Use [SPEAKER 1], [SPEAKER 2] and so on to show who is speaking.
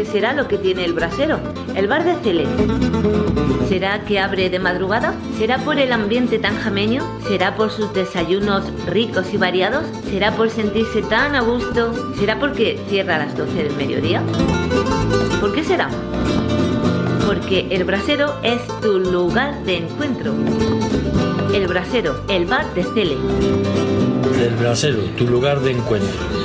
[SPEAKER 1] ¿qué será lo que tiene el brasero? El bar de Cele. ¿Será que abre de madrugada? ¿Será por el ambiente tan jameño? ¿Será por sus desayunos ricos y variados? ¿Será por sentirse tan a gusto? ¿Será porque cierra a las 12 del mediodía? ¿Por qué será? Porque el brasero es tu lugar de encuentro. El brasero, el bar de Cele.
[SPEAKER 2] El brasero, tu lugar de encuentro.